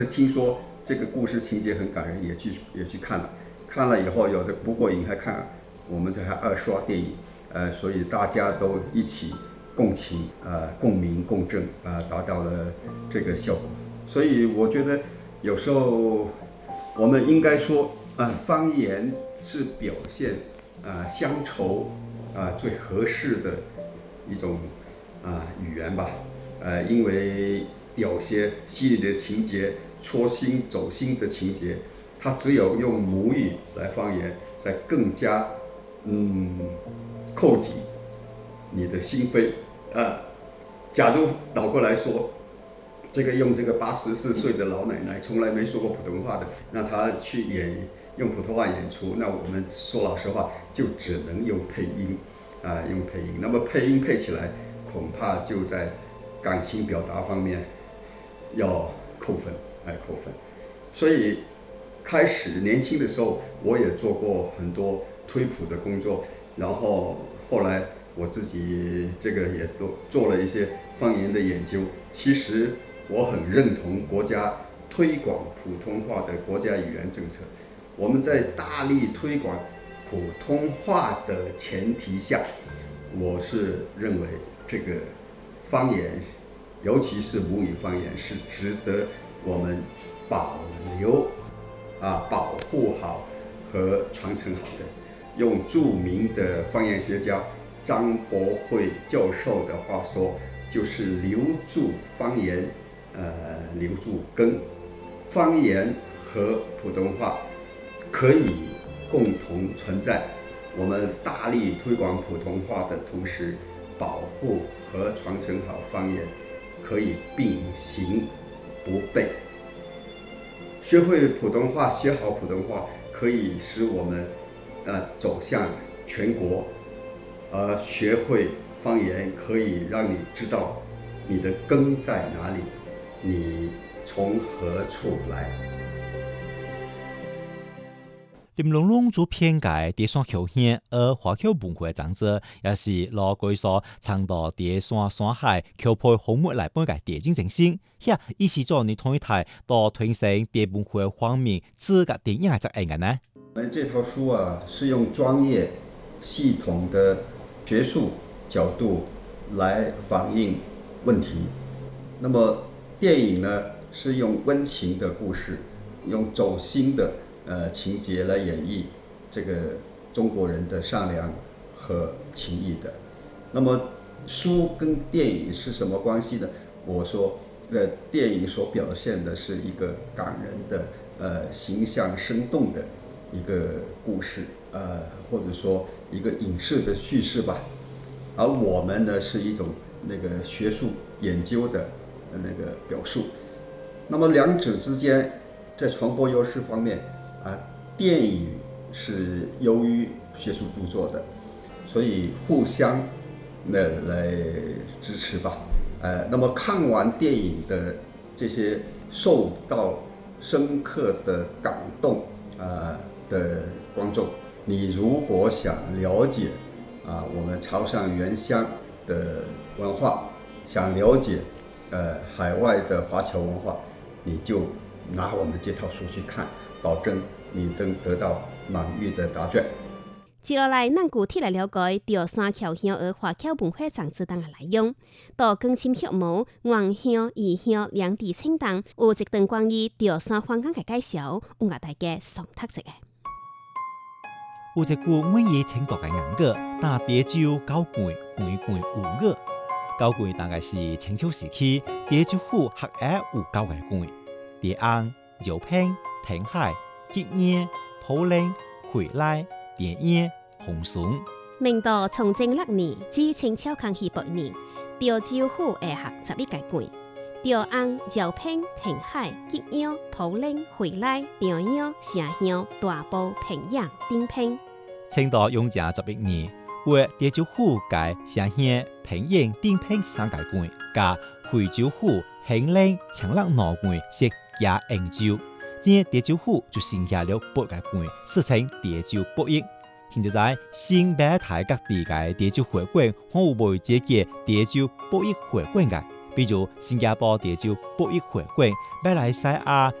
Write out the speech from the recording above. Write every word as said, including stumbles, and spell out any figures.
听说这个故事情节很感人，也去也去看了，看了以后有的不过瘾，还看我们这还二刷电影，呃，所以大家都一起共情，呃，共鸣共振，啊、呃，达到了这个效果。所以我觉得有时候我们应该说，啊、呃，方言是表现啊、呃、乡愁啊、呃、最合适的一种啊、呃、语言吧，呃，因为有些戏里的情节。戳心走心的情节，它只有用母语来方言，才更加嗯扣紧你的心扉。呃，假如倒过来说，这个用这个八十四岁的老奶奶从来没说过普通话的，那她去演用普通话演出，那我们说老实话，就只能用配音啊、呃，用配音。那么配音配起来，恐怕就在感情表达方面要扣分。来扣分，所以开始年轻的时候，我也做过很多推普的工作，然后后来我自己这个也都做了一些方言的研究。其实我很认同国家推广普通话的国家语言政策，我们在大力推广普通话的前提下，我是认为这个方言，尤其是母语方言，是值得我们保留、啊保护好和传承好的。用著名的方言学家张博慧教授的话说，就是留住方言，呃，留住根。方言和普通话可以共同存在。我们大力推广普通话的同时，保护和传承好方言，可以并行不悖。学会普通话，学好普通话，可以使我们呃走向全国。而学会方言，可以让你知道你的根在哪里，你从何处来。 林龙龙做偏改叠山口县，而华侨文化长者也是老贵所倡导叠山山海口配红木来本改叠进成新。呀，意思做你同一台到推升叠文化方面资格点样在爱个呢？ 我们这套书啊，是用专业、系统的学术角度来反映问题。那么电影呢，是用温情的故事，用走心的呃情节来演绎这个中国人的善良和情谊的。那么书跟电影是什么关系呢？我说，呃，电影所表现的是一个感人的、呃形象生动的一个故事，呃，或者说一个影视的叙事吧。而我们呢，是一种那个学术研究的那个表述。那么两者之间在传播优势方面啊，电影是优于学术著作的，所以互相那来支持吧。呃，那么看完电影的这些受到深刻的感动啊、呃、的观众，你如果想了解啊我们潮汕原乡的文化，想了解呃海外的华侨文化，你就拿我们这套书去看，保证你能得到满意的答卷。 接落来，咱具体来了解潮汕侨乡和华侨文化长治等的内容。到更深学母、原乡、移乡两地清档，有一段关于潮汕环境的介绍，有我大家上读一下。 有一句每ye青岛嘅硬句，但潮州九季季季有月。九季大概是清朝時期，潮州府客家有九個季：潮安、饒平、填海、吉野、普寧、回來。電影紅筍。 明朝崇正六年至清朝康熙八年，潮州府下轄十一個季：潮安、饒平、填海、吉野、普寧、回來、潮陽、城鄉、大埔、平陽、頂平。 清代雍正十一年，為潮州府改城鄉、平陽、頂平三個季，加惠州府、興寧、長樂兩季設加永州。今潮州府就剩下了八個季，史稱潮州八億。現在新北台各地嘅潮州會館，可有未這個潮州八億會館嘅， 比如新加坡地州博弈會館、馬來西亞